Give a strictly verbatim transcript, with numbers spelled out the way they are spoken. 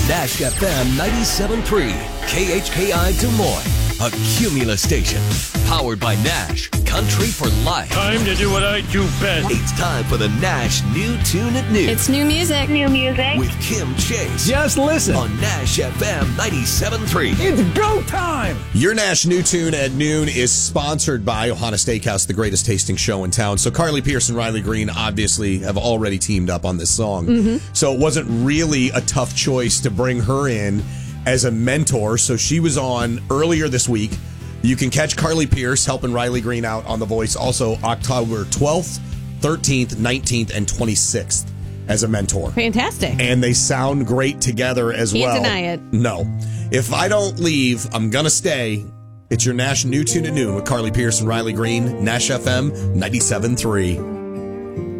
Nash F M ninety-seven point three, K H K I Des Moines, a Cumulus station. Powered by Nash, country for life. Time to do what I do best. It's time for the Nash New Tune at Noon. It's new music. New music. With Kim Chase. Just listen. On Nash F M ninety-seven point three. It's go time. Your Nash New Tune at Noon is sponsored by Ohana Steakhouse, the greatest tasting show in town. So Carly Pearce and Riley Green obviously have already teamed up on this song. Mm-hmm. So it wasn't really a tough choice to bring her in as a mentor. So she was on earlier this week. You can catch Carly Pearce helping Riley Green out on The Voice also October twelfth, thirteenth, nineteenth, and twenty-sixth as a mentor. Fantastic. And they sound great together as Can't well. Can't deny it. No. If I don't leave, I'm going to stay. It's your Nash New Tune at Noon with Carly Pearce and Riley Green, Nash F M ninety-seven point three.